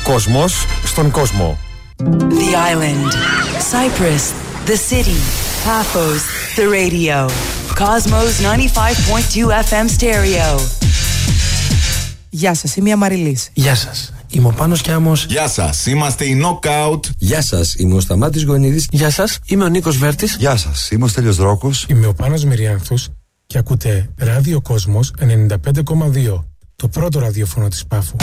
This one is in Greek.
κόσμος στον κόσμο. The island, Cyprus, the city, Paphos, the radio. Cosmos 95.2 FM stereo. Γεια σας, είμαι η Αμαριλής. Γεια σας, είμαι ο Πάνος Κιάμος. Γεια σας, είμαστε οι Knockout. Γεια σας, είμαι ο Σταμάτης Γονίδης. Γεια σας, είμαι ο Νίκος Βέρτης. Γεια σας, είμαι ο Στέλιος Δρόκος. Είμαι ο Πάνος Μυριάνθους και ακούτε Ράδιο Κόσμος 95,2, το πρώτο ραδιόφωνο της Πάφου.